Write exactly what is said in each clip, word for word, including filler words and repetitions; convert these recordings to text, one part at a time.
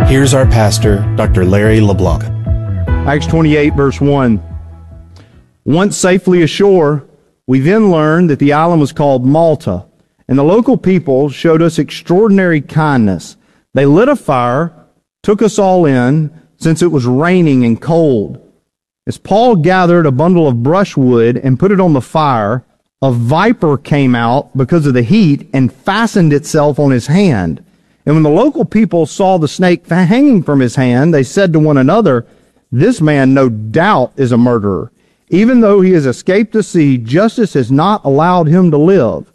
Here's our pastor, Doctor Larry LeBlanc. Acts twenty-eight, verse one. Once safely ashore, we then learned that the island was called Malta, and the local people showed us extraordinary kindness. They lit a fire, took us all in, since it was raining and cold. As Paul gathered a bundle of brushwood and put it on the fire, a viper came out because of the heat and fastened itself on his hand. And when the local people saw the snake hanging from his hand, they said to one another, "This man no doubt is a murderer. Even though he has escaped the sea, justice has not allowed him to live."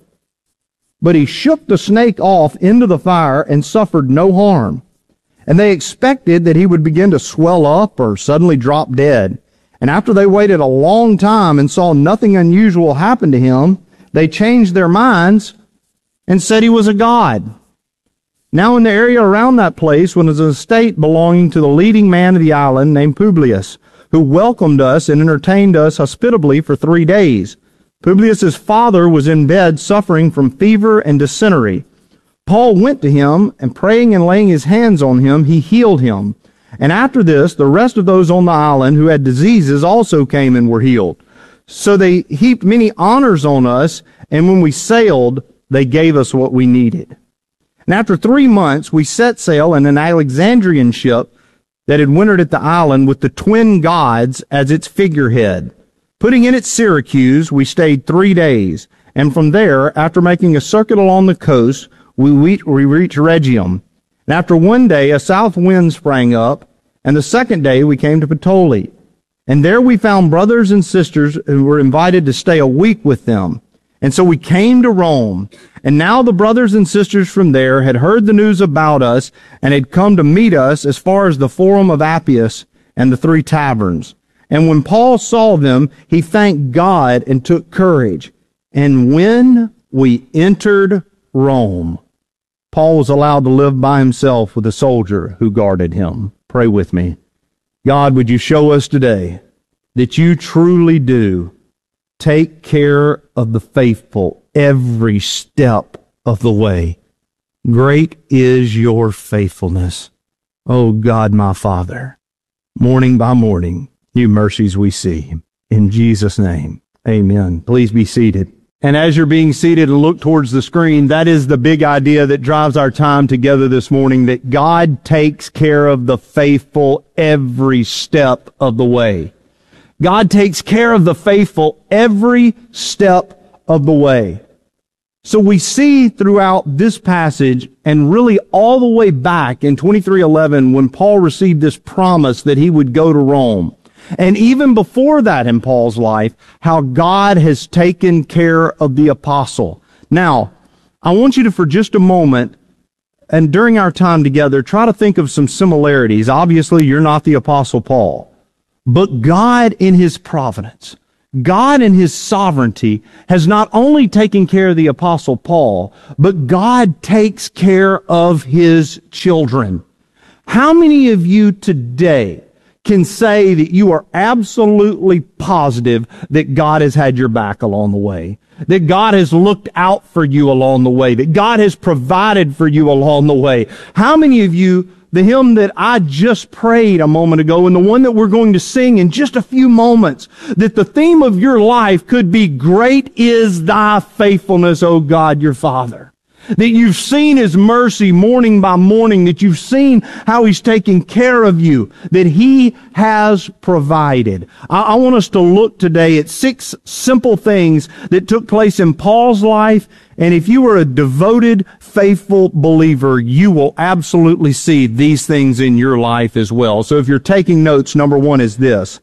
But he shook the snake off into the fire and suffered no harm. And they expected that he would begin to swell up or suddenly drop dead. And after they waited a long time and saw nothing unusual happen to him, they changed their minds and said he was a god. Now in the area around that place was an estate belonging to the leading man of the island named Publius, who welcomed us and entertained us hospitably for three days. Publius's father was in bed suffering from fever and dysentery. Paul went to him, and praying and laying his hands on him, he healed him. And after this, the rest of those on the island who had diseases also came and were healed. So they heaped many honors on us, and when we sailed, they gave us what we needed. And after three months, we set sail in an Alexandrian ship that had wintered at the island with the twin gods as its figurehead. Putting in at Syracuse, we stayed three days, and from there, after making a circuit along the coast, we, we, we reached Rhegium. And after one day, a south wind sprang up, and the second day we came to Puteoli. And there we found brothers and sisters who were invited to stay a week with them. And so we came to Rome. And now the brothers and sisters from there had heard the news about us and had come to meet us as far as the Forum of Appius and the Three Taverns. And when Paul saw them, he thanked God and took courage. And when we entered Rome, Paul was allowed to live by himself with a soldier who guarded him. Pray with me. God, would you show us today that you truly do take care of the faithful every step of the way. Great is your faithfulness, O God, my Father. Morning by morning, new mercies we see. In Jesus' name, amen. Please be seated. And as you're being seated and look towards the screen, that is the big idea that drives our time together this morning, that God takes care of the faithful every step of the way. God takes care of the faithful every step of the way. So we see throughout this passage, and really all the way back in twenty-three eleven, when Paul received this promise that he would go to Rome, and even before that in Paul's life, how God has taken care of the apostle. Now, I want you to, for just a moment, and during our time together, try to think of some similarities. Obviously, you're not the apostle Paul. But God in His providence, God in His sovereignty has not only taken care of the apostle Paul, but God takes care of His children. How many of you today can say that you are absolutely positive that God has had your back along the way? That God has looked out for you along the way? That God has provided for you along the way? How many of you, the hymn that I just prayed a moment ago and the one that we're going to sing in just a few moments, that the theme of your life could be, great is thy faithfulness, O God, your Father. That you've seen His mercy morning by morning, that you've seen how He's taking care of you, that He has provided. I, I want us to look today at six simple things that took place in Paul's life, and if you are a devoted, faithful believer, you will absolutely see these things in your life as well. So if you're taking notes, number one is this: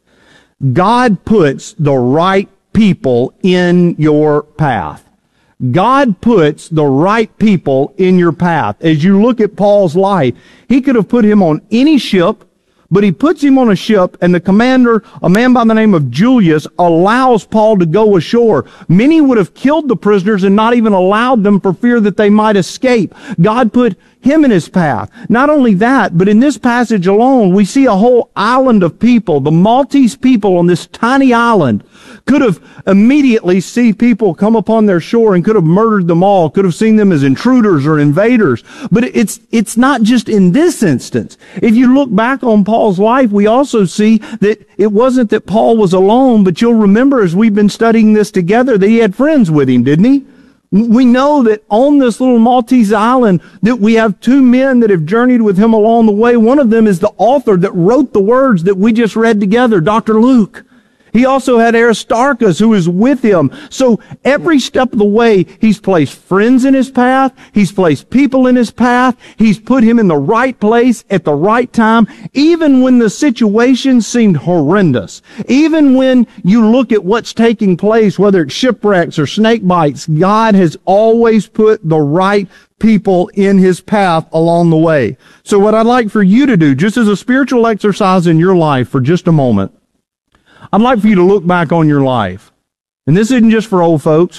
God puts the right people in your path. God puts the right people in your path. As you look at Paul's life, he could have put him on any ship, but he puts him on a ship, and the commander, a man by the name of Julius, allows Paul to go ashore. Many would have killed the prisoners and not even allowed them for fear that they might escape. God put him in his path. Not only that, but in this passage alone, we see a whole island of people, the Maltese people on this tiny island, could have immediately see people come upon their shore and could have murdered them all, could have seen them as intruders or invaders. But it's, it's not just in this instance. If you look back on Paul's life, we also see that it wasn't that Paul was alone, but you'll remember as we've been studying this together that he had friends with him, didn't he? We know that on this little Maltese island that we have two men that have journeyed with him along the way. One of them is the author that wrote the words that we just read together, Doctor Luke. He also had Aristarchus who was with him. So every step of the way, he's placed friends in his path. He's placed people in his path. He's put him in the right place at the right time, even when the situation seemed horrendous. Even when you look at what's taking place, whether it's shipwrecks or snake bites, God has always put the right people in his path along the way. So what I'd like for you to do, just as a spiritual exercise in your life for just a moment, I'd like for you to look back on your life. And this isn't just for old folks.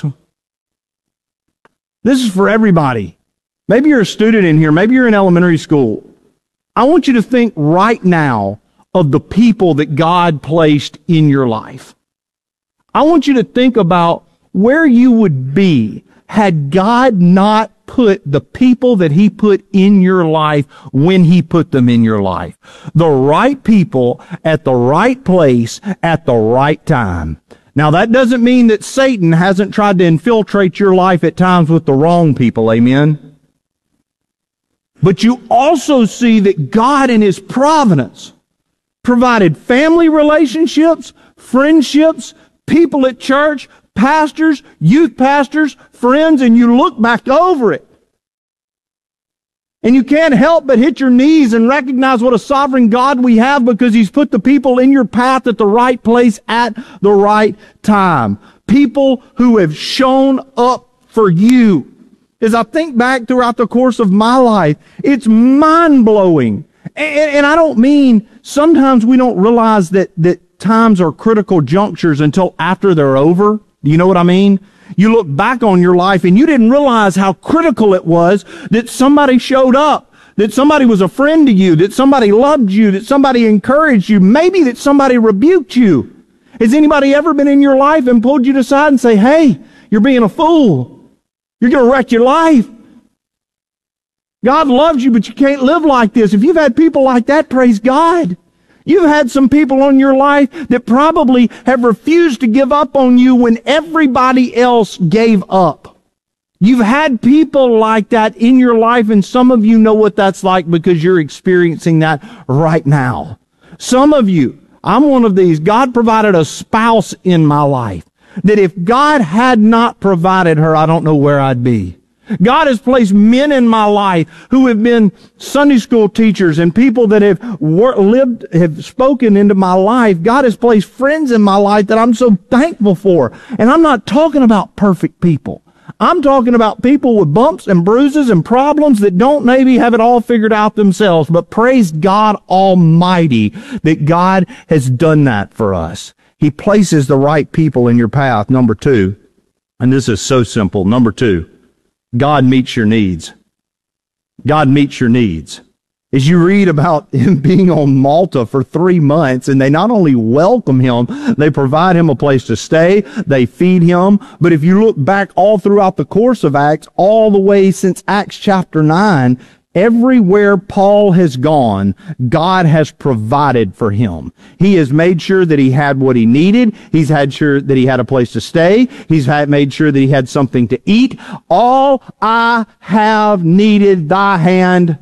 This is for everybody. Maybe you're a student in here. Maybe you're in elementary school. I want you to think right now of the people that God placed in your life. I want you to think about where you would be had God not put the people that he put in your life when he put them in your life. The right people at the right place at the right time. Now that doesn't mean that Satan hasn't tried to infiltrate your life at times with the wrong people. Amen. But you also see that God in his providence provided family relationships, friendships, people at church, pastors, youth pastors, friends, and you look back over it. And you can't help but hit your knees and recognize what a sovereign God we have because he's put the people in your path at the right place at the right time. People who have shown up for you. As I think back throughout the course of my life, it's mind-blowing. And, and I don't mean sometimes we don't realize that, that times are critical junctures until after they're over. Do you know what I mean? You look back on your life and you didn't realize how critical it was that somebody showed up, that somebody was a friend to you, that somebody loved you, that somebody encouraged you, maybe that somebody rebuked you. Has anybody ever been in your life and pulled you to the side and say, hey, you're being a fool. You're going to wreck your life. God loves you, but you can't live like this. If you've had people like that, praise God. You've had some people in your life that probably have refused to give up on you when everybody else gave up. You've had people like that in your life, and some of you know what that's like because you're experiencing that right now. Some of you, I'm one of these, God provided a spouse in my life that if God had not provided her, I don't know where I'd be. God has placed men in my life who have been Sunday school teachers and people that have wor- lived, have spoken into my life. God has placed friends in my life that I'm so thankful for. And I'm not talking about perfect people. I'm talking about people with bumps and bruises and problems that don't maybe have it all figured out themselves. But praise God Almighty that God has done that for us. He places the right people in your path. Number two, and this is so simple. Number two, God meets your needs. God meets your needs. As you read about him being on Malta for three months, and they not only welcome him, they provide him a place to stay, they feed him. But if you look back all throughout the course of Acts, all the way since Acts chapter nine, everywhere Paul has gone, God has provided for him. He has made sure that he had what he needed. He's had sure that he had a place to stay. He's had made sure that he had something to eat. All I have needed thy hand.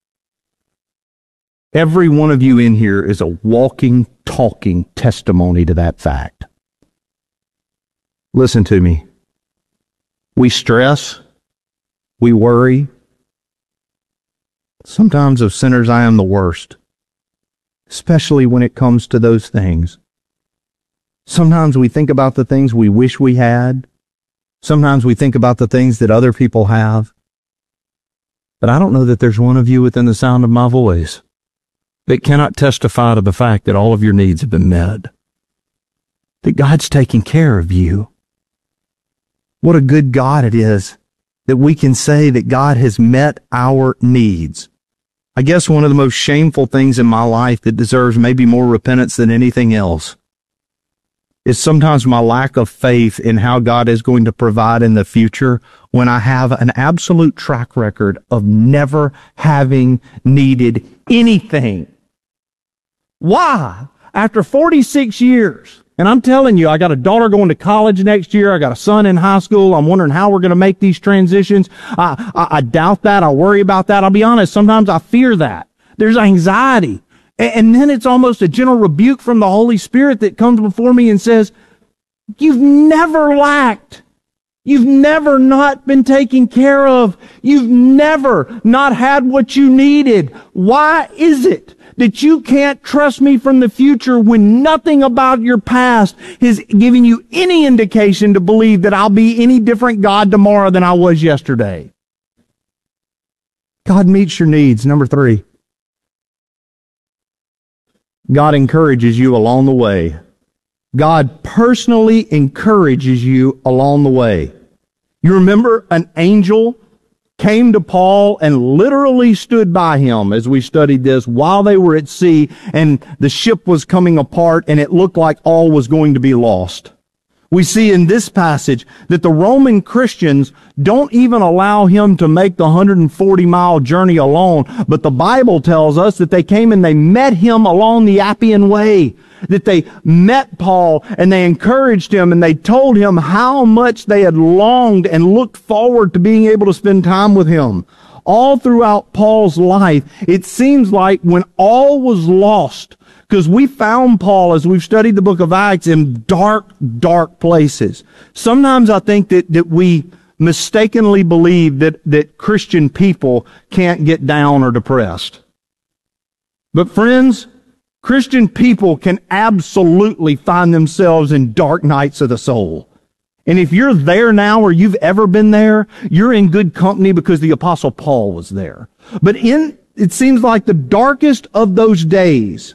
Every one of you in here is a walking, talking testimony to that fact. Listen to me. We stress. We worry. Sometimes of sinners I am the worst, especially when it comes to those things. Sometimes we think about the things we wish we had. Sometimes we think about the things that other people have. But I don't know that there's one of you within the sound of my voice that cannot testify to the fact that all of your needs have been met, that God's taking care of you. What a good God it is that we can say that God has met our needs. I guess one of the most shameful things in my life that deserves maybe more repentance than anything else is sometimes my lack of faith in how God is going to provide in the future when I have an absolute track record of never having needed anything. Why? After forty-six years, and I'm telling you, I got a daughter going to college next year. I got a son in high school. I'm wondering how we're going to make these transitions. I, I, I doubt that. I worry about that. I'll be honest. Sometimes I fear that. There's anxiety. And, and then it's almost a gentle rebuke from the Holy Spirit that comes before me and says, you've never lacked. You've never not been taken care of. You've never not had what you needed. Why is it that you can't trust me from the future when nothing about your past is giving you any indication to believe that I'll be any different God tomorrow than I was yesterday? God meets your needs. Number three, God encourages you along the way. God personally encourages you along the way. You remember an angel came to Paul and literally stood by him as we studied this while they were at sea and the ship was coming apart and it looked like all was going to be lost. We see in this passage that the Roman Christians don't even allow him to make the one hundred forty mile journey alone, but the Bible tells us that they came and they met him along the Appian Way, that they met Paul and they encouraged him and they told him how much they had longed and looked forward to being able to spend time with him. All throughout Paul's life, it seems like when all was lost, because we found Paul, as we've studied the book of Acts, in dark, dark places. Sometimes I think that, that we mistakenly believe that, that Christian people can't get down or depressed. But friends, Christian people can absolutely find themselves in dark nights of the soul. And if you're there now or you've ever been there, you're in good company because the Apostle Paul was there. But in, it seems like the darkest of those days,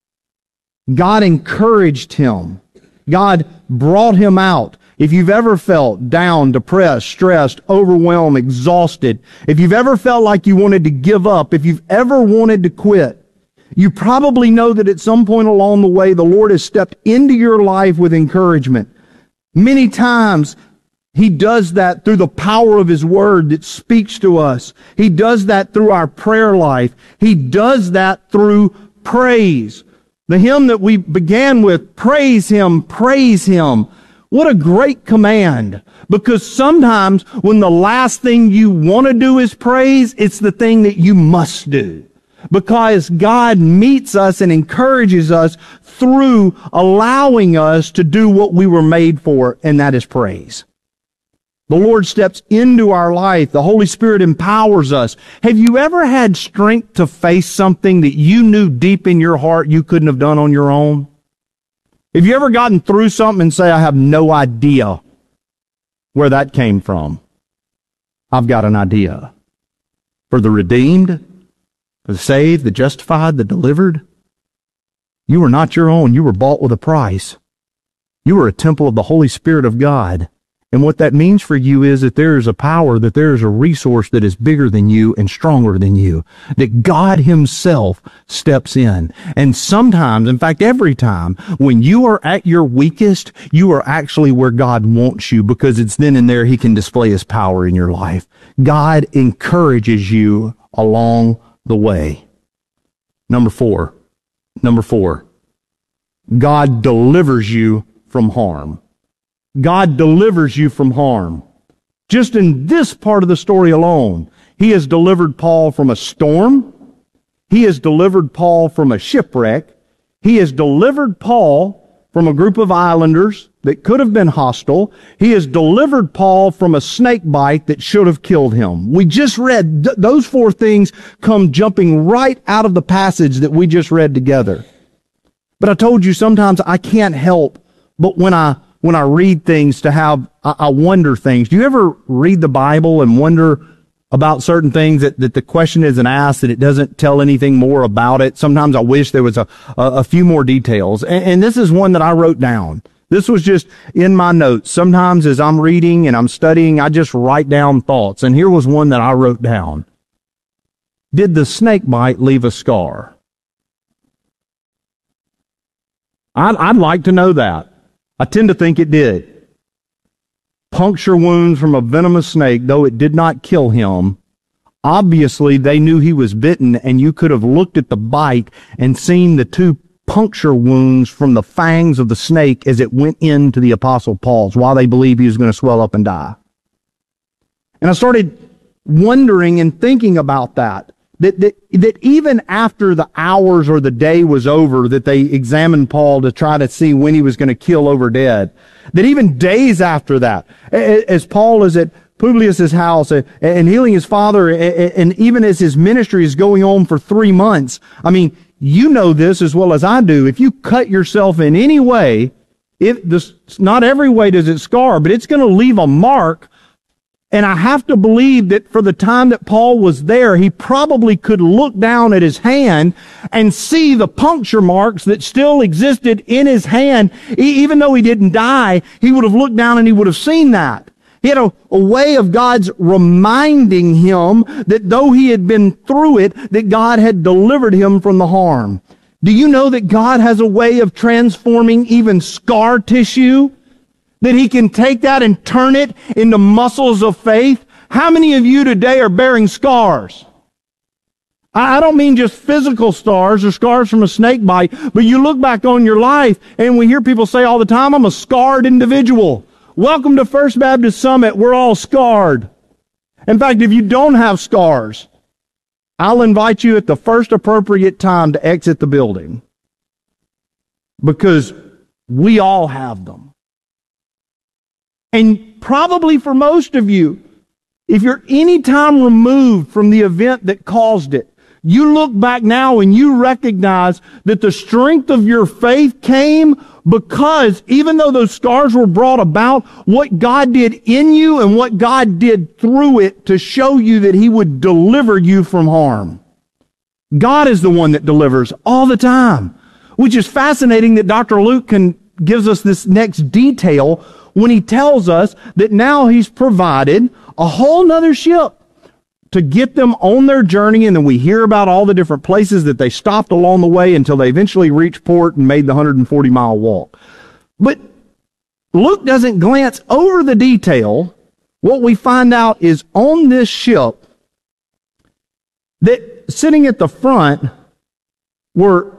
God encouraged him. God brought him out. If you've ever felt down, depressed, stressed, overwhelmed, exhausted, if you've ever felt like you wanted to give up, if you've ever wanted to quit, you probably know that at some point along the way, the Lord has stepped into your life with encouragement. Many times, He does that through the power of His Word that speaks to us. He does that through our prayer life. He does that through praise. The hymn that we began with, praise Him, praise Him. What a great command. Because sometimes when the last thing you want to do is praise, it's the thing that you must do. Because God meets us and encourages us through allowing us to do what we were made for, and that is praise. The Lord steps into our life. The Holy Spirit empowers us. Have you ever had strength to face something that you knew deep in your heart you couldn't have done on your own? Have you ever gotten through something and say, I have no idea where that came from? I've got an idea. For the redeemed, for the saved, the justified, the delivered, you were not your own. You were bought with a price. You were a temple of the Holy Spirit of God. And what that means for you is that there is a power, that there is a resource that is bigger than you and stronger than you. That God Himself steps in. And sometimes, in fact every time, when you are at your weakest, you are actually where God wants you, because it's then and there He can display His power in your life. God encourages you along the way. Number four. Number four. God delivers you from harm. God delivers you from harm. Just in this part of the story alone, He has delivered Paul from a storm. He has delivered Paul from a shipwreck. He has delivered Paul from a group of islanders that could have been hostile. He has delivered Paul from a snake bite that should have killed him. We just read, th- those four things come jumping right out of the passage that we just read together. But I told you sometimes I can't help but when I When I read things to have, I, I wonder things. Do you ever read the Bible and wonder about certain things that, that the question isn't asked, that it doesn't tell anything more about it? Sometimes I wish there was a, a, a few more details. And, and this is one that I wrote down. This was just in my notes. Sometimes as I'm reading and I'm studying, I just write down thoughts. And here was one that I wrote down. Did the snake bite leave a scar? I'd, I'd like to know that. I tend to think it did. Puncture wounds from a venomous snake, though it did not kill him. Obviously, they knew he was bitten, and you could have looked at the bite and seen the two puncture wounds from the fangs of the snake as it went into the Apostle Paul's while they believed he was going to swell up and die. And I started wondering and thinking about that, that, that, that even after the hours or the day was over that they examined Paul to try to see when he was going to kill over dead, that even days after that, as Paul is at Publius's house and healing his father, and even as his ministry is going on for three months, I mean, you know this as well as I do. If you cut yourself in any way, it, this, not every way does it scar, but it's going to leave a mark. And I have to believe that for the time that Paul was there, he probably could look down at his hand and see the puncture marks that still existed in his hand. Even though he didn't die, he would have looked down and he would have seen that. He had a, a way of God's reminding him that though he had been through it, that God had delivered him from the harm. Do you know that God has a way of transforming even scar tissue? That he can take that and turn it into muscles of faith? How many of you today are bearing scars? I don't mean just physical scars or scars from a snake bite, but you look back on your life and we hear people say all the time, I'm a scarred individual. Welcome to First Baptist Summit. We're all scarred. In fact, if you don't have scars, I'll invite you at the first appropriate time to exit the building, because we all have them. And probably for most of you, if you're any time removed from the event that caused it, you look back now and you recognize that the strength of your faith came because even though those scars were brought about, what God did in you and what God did through it to show you that he would deliver you from harm. God is the one that delivers all the time, which is fascinating that Doctor Luke can gives us this next detail when he tells us that now he's provided a whole nother ship to get them on their journey, and then we hear about all the different places that they stopped along the way until they eventually reached port and made the one hundred forty mile walk. But Luke doesn't glance over the detail. What we find out is on this ship that sitting at the front were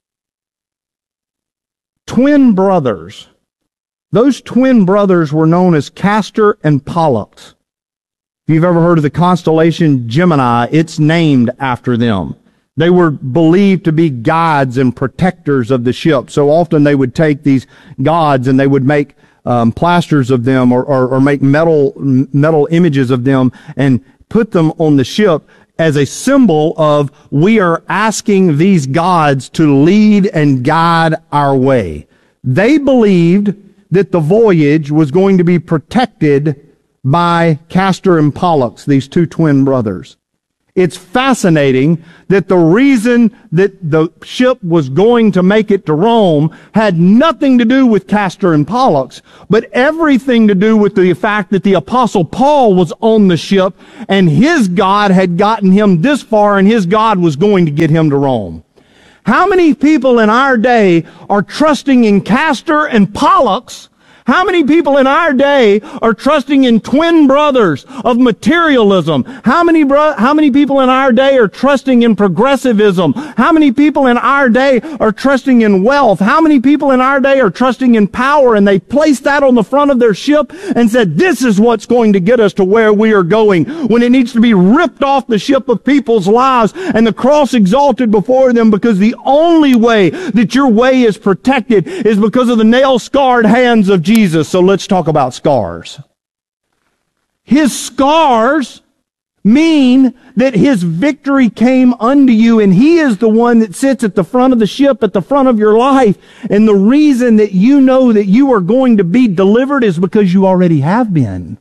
twin brothers. Those twin brothers were known as Castor and Pollux. If you've ever heard of the constellation Gemini, it's named after them. They were believed to be guides and protectors of the ship. So often they would take these gods and they would make um, plasters of them or, or, or make metal, metal images of them and put them on the ship as a symbol of we are asking these gods to lead and guide our way. They believed that the voyage was going to be protected by Castor and Pollux, these two twin brothers. It's fascinating that the reason that the ship was going to make it to Rome had nothing to do with Castor and Pollux, but everything to do with the fact that the Apostle Paul was on the ship and his God had gotten him this far and his God was going to get him to Rome. How many people in our day are trusting in Castor and Pollux? How many people in our day are trusting in twin brothers of materialism? How many bro- how many people in our day are trusting in progressivism? How many people in our day are trusting in wealth? How many people in our day are trusting in power? And they placed that on the front of their ship and said, this is what's going to get us to where we are going, when it needs to be ripped off the ship of people's lives and the cross exalted before them, because the only way that your way is protected is because of the nail-scarred hands of Jesus. Jesus. So let's talk about scars. His scars mean that his victory came unto you, and he is the one that sits at the front of the ship, at the front of your life. And the reason that you know that you are going to be delivered is because you already have been.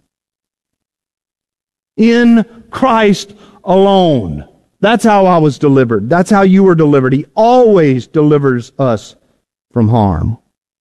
In Christ alone. That's how I was delivered. That's how you were delivered. He always delivers us from harm.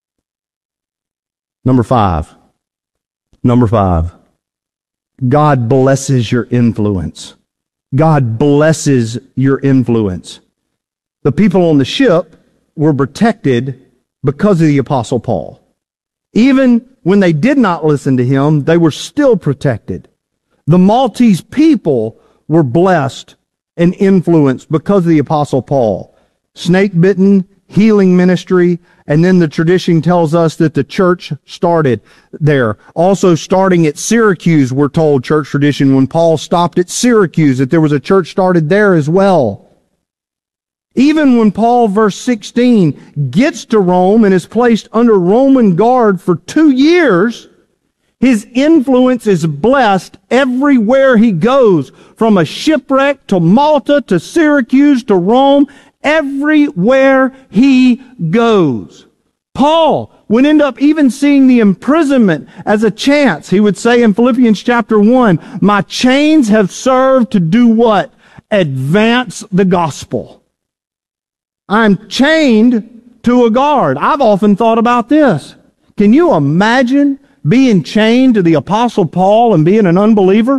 Number five. Number five. God blesses your influence. God blesses your influence. The people on the ship were protected because of the Apostle Paul. Even when they did not listen to him, they were still protected. The Maltese people were blessed and influenced because of the Apostle Paul. Snake-bitten, healing ministry, and then the tradition tells us that the church started there. Also starting at Syracuse, we're told, church tradition, when Paul stopped at Syracuse, that there was a church started there as well. Even when Paul, verse sixteen, gets to Rome and is placed under Roman guard for two years, his influence is blessed everywhere he goes, from a shipwreck to Malta to Syracuse to Rome, everywhere he goes. Paul would end up even seeing the imprisonment as a chance. He would say in Philippians chapter one, my chains have served to do what? Advance the gospel. I'm chained to a guard. I've often thought about this. Can you imagine being chained to the Apostle Paul and being an unbeliever?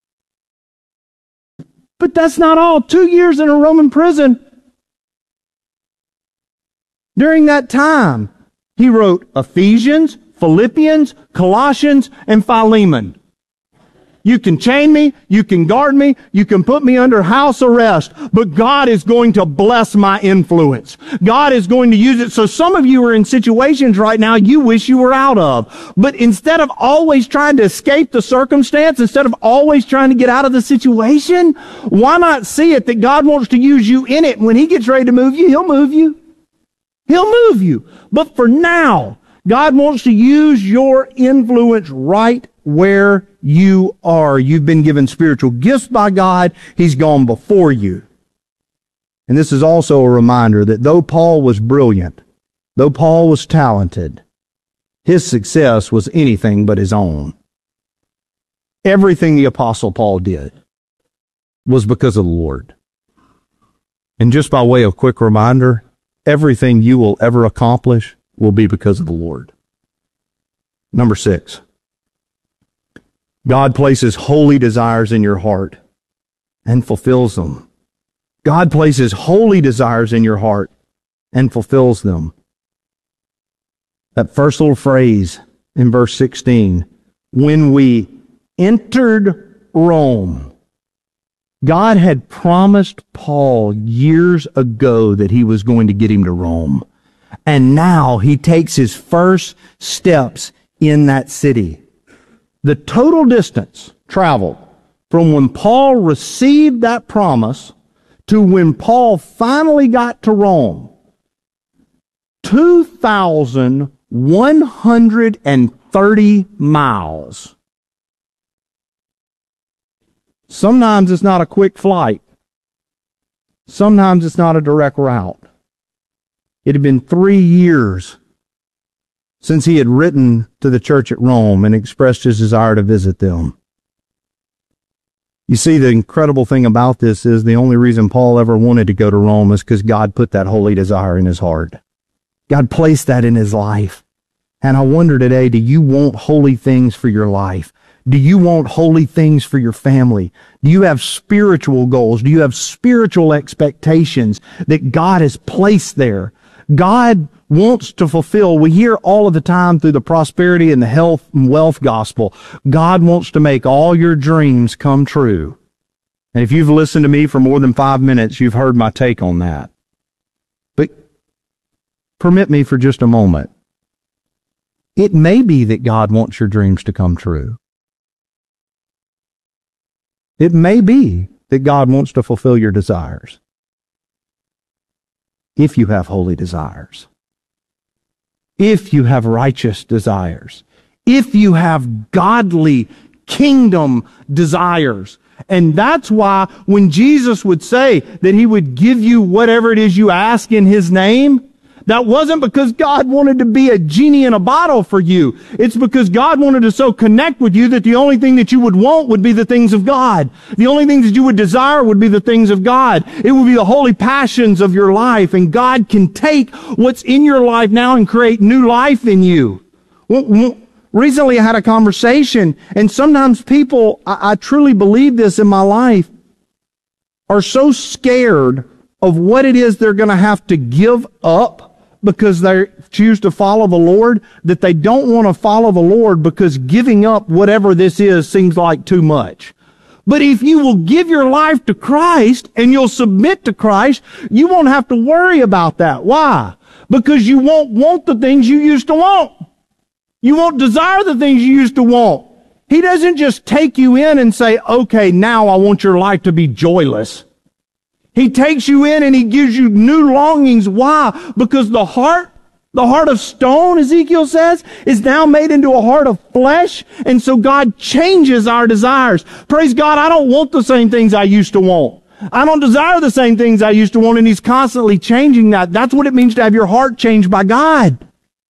But that's not all. Two years in a Roman prison. During that time, he wrote Ephesians, Philippians, Colossians, and Philemon. You can chain me, you can guard me, you can put me under house arrest, but God is going to bless my influence. God is going to use it. So some of you are in situations right now you wish you were out of. But instead of always trying to escape the circumstance, instead of always trying to get out of the situation, why not see it that God wants to use you in it? When He gets ready to move you, He'll move you. He'll move you. But for now, God wants to use your influence right where you are. You've been given spiritual gifts by God. He's gone before you. And this is also a reminder that though Paul was brilliant, though Paul was talented, his success was anything but his own. Everything the Apostle Paul did was because of the Lord. And just by way of quick reminder, everything you will ever accomplish will be because of the Lord. Number six, God places holy desires in your heart and fulfills them. God places holy desires in your heart and fulfills them. That first little phrase in verse sixteen, when we entered Rome, God had promised Paul years ago that he was going to get him to Rome. And now he takes his first steps in that city. The total distance traveled from when Paul received that promise to when Paul finally got to Rome, two thousand one hundred thirty miles. Sometimes it's not a quick flight. Sometimes it's not a direct route. It had been three years since he had written to the church at Rome and expressed his desire to visit them. You see, the incredible thing about this is the only reason Paul ever wanted to go to Rome is because God put that holy desire in his heart. God placed that in his life. And I wonder today, do you want holy things for your life? Do you want holy things for your family? Do you have spiritual goals? Do you have spiritual expectations that God has placed there? God wants to fulfill. We hear all of the time through the prosperity and the health and wealth gospel, God wants to make all your dreams come true. And if you've listened to me for more than five minutes, you've heard my take on that. But permit me for just a moment. It may be that God wants your dreams to come true. It may be that God wants to fulfill your desires. If you have holy desires. If you have righteous desires. If you have godly kingdom desires. And that's why when Jesus would say that He would give you whatever it is you ask in His name, that wasn't because God wanted to be a genie in a bottle for you. It's because God wanted to so connect with you that the only thing that you would want would be the things of God. The only things that you would desire would be the things of God. It would be the holy passions of your life. And God can take what's in your life now and create new life in you. Recently I had a conversation, and sometimes people, I, I truly believe this in my life, are so scared of what it is they're going to have to give up because they choose to follow the Lord, that they don't want to follow the Lord because giving up whatever this is seems like too much. But if you will give your life to Christ and you'll submit to Christ, you won't have to worry about that. Why? Because you won't want the things you used to want. You won't desire the things you used to want. He doesn't just take you in and say, okay, now I want your life to be joyless. He takes you in and he gives you new longings. Why? Because the heart, the heart of stone, Ezekiel says, is now made into a heart of flesh. And so God changes our desires. Praise God, I don't want the same things I used to want. I don't desire the same things I used to want. And he's constantly changing that. That's what it means to have your heart changed by God.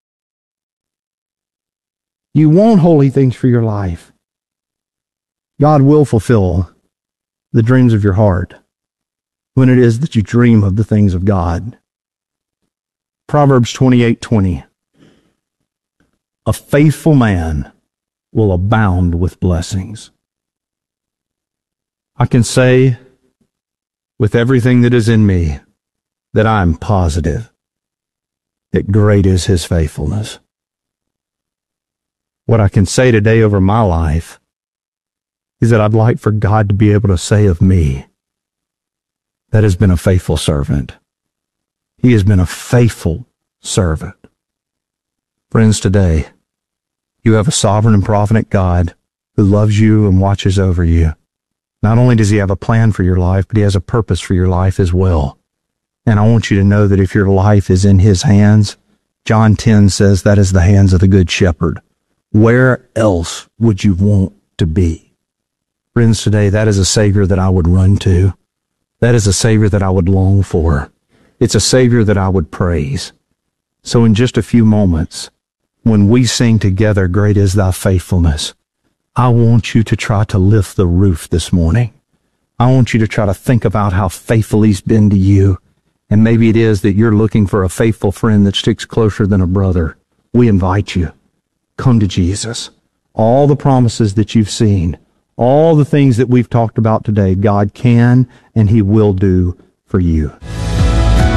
You want holy things for your life. God will fulfill the dreams of your heart when it is that you dream of the things of God. Proverbs twenty-eight twenty. A faithful man will abound with blessings. I can say with everything that is in me that I am positive that great is his faithfulness. What I can say today over my life is that I'd like for God to be able to say of me, that has been a faithful servant. He has been a faithful servant. Friends, today, you have a sovereign and provident God who loves you and watches over you. Not only does he have a plan for your life, but he has a purpose for your life as well. And I want you to know that if your life is in his hands, John ten says that is the hands of the good shepherd. Where else would you want to be? Friends, today, that is a Savior that I would run to. That is a Savior that I would long for. It's a Savior that I would praise. So in just a few moments, when we sing together, Great is Thy Faithfulness, I want you to try to lift the roof this morning. I want you to try to think about how faithful He's been to you. And maybe it is that you're looking for a faithful friend that sticks closer than a brother. We invite you. Come to Jesus. All the promises that you've seen, all the things that we've talked about today, God can and He will do for you.